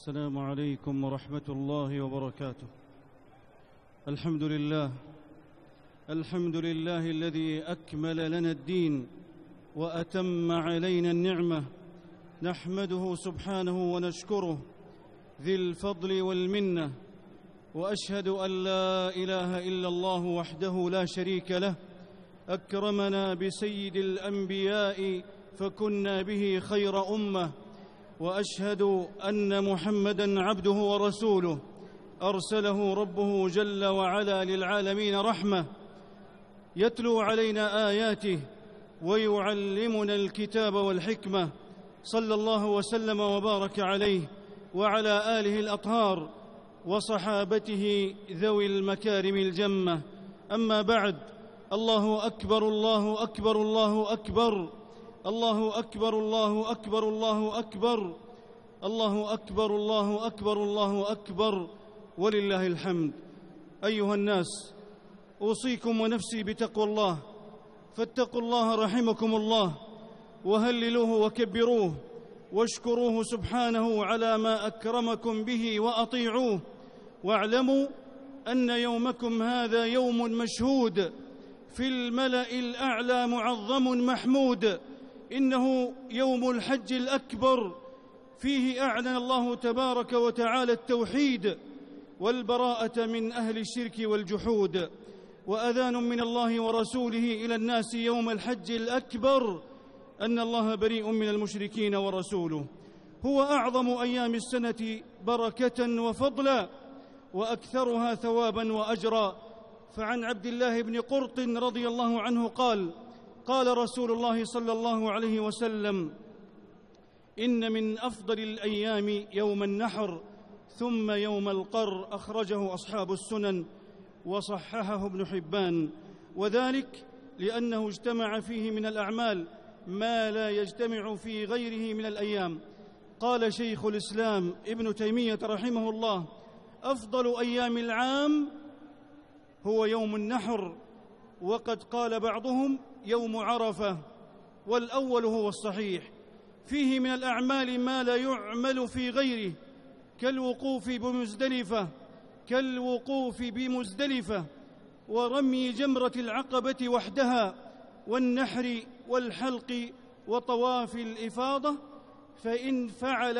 السلام عليكم ورحمة الله وبركاته. الحمد لله الذي أكمل لنا الدين وأتم علينا النعمة، نحمده سبحانه ونشكره ذي الفضل والمنة، وأشهد أن لا إله إلا الله وحده لا شريك له، أكرمنا بسيد الأنبياء فكنا به خير أمة، وأشهد أن محمدًا عبده ورسوله أرسله ربه جل وعلا للعالمين رحمة، يتلو علينا آياته ويعلمنا الكتاب والحكمة، صلى الله وسلم وبارك عليه وعلى آله الأطهار وصحابته ذوي المكارم الجمة. أما بعد، الله أكبر الله أكبر الله أكبر، الله أكبر الله أكبر الله أكبر، الله أكبر الله أكبر الله أكبر، ولله الحمد. أيها الناس، أوصيكم ونفسي بتقوى الله، فاتقوا الله رحمكم الله، وهللوه وكبروه واشكروه سبحانه على ما أكرمكم به وأطيعوه، واعلموا أن يومكم هذا يوم مشهود في الملأ الأعلى معظم محمود، إنه يوم الحج الأكبر، فيه أعلن الله تبارك وتعالى التوحيد والبراءة من أهل الشرك والجحود، وأذان من الله ورسوله إلى الناس يوم الحج الأكبر أن الله بريء من المشركين ورسوله. هو أعظم أيام السنة بركة وفضلا، وأكثرها ثوابا وأجرا. فعن عبد الله بن قرط رضي الله عنه قال: قال رسول الله صلى الله عليه وسلم: إن من أفضل الأيام يوم النحر، ثم يوم القر. أخرجه أصحاب السنن وصححه ابن حبان، وذلك لأنه اجتمع فيه من الأعمال ما لا يجتمع في غيره من الأيام. قال شيخ الإسلام ابن تيمية رحمه الله: أفضل أيام العام هو يوم النحر، وقد قال بعضهم يوم عرفة، والأول هو الصحيح. فيه من الأعمال ما لا يعمل في غيره، كالوقوف بمزدلفة ورمي جمرة العقبة وحدها، والنحر والحلق وطواف الإفاضة، فإن فعل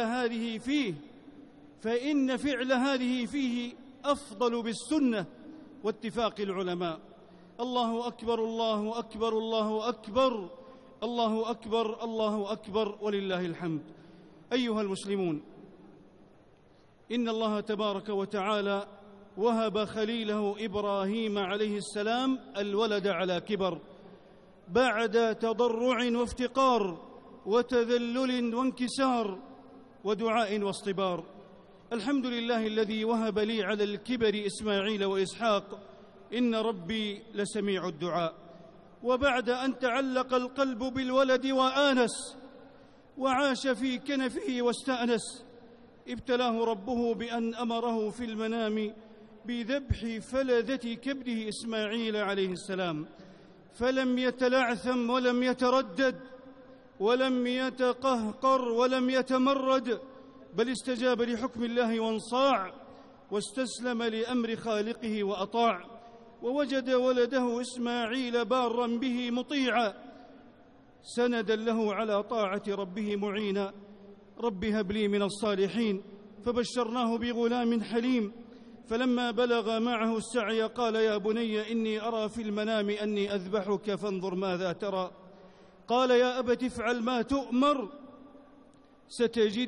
هذه فيه أفضل بالسنة واتفاق العلماء. الله أكبر الله أكبر الله أكبر، الله أكبر الله أكبر، ولله الحمد. أيها المسلمون، إن الله تبارك وتعالى وهب خليله إبراهيم عليه السلام الولد على كبر، بعد تضرع وافتقار وتذلل وانكسار ودعاء واصطبار. الحمد لله الذي وهب لي على الكبر إسماعيل وإسحاق، إن ربي لسميع الدعاء. وبعد أن تعلق القلب بالولد وآنس وعاش في كنفه واستأنس، ابتلاه ربه بأن أمره في المنام بذبح فلذة كبده إسماعيل عليه السلام، فلم يتلعثم ولم يتردد ولم يتقهقر ولم يتمرد، بل استجاب لحكم الله وانصاع واستسلم لأمر خالقه وأطاع، ووجد ولده إسماعيل بارا به مطيعا، سندا له على طاعة ربه معينا. رب هب لي من الصالحين، فبشرناه بغلام حليم، فلما بلغ معه السعي قال: يا بني إني أرى في المنام أني أذبحك فانظر ماذا ترى. قال: يا أبت افعل ما تؤمر، ستجد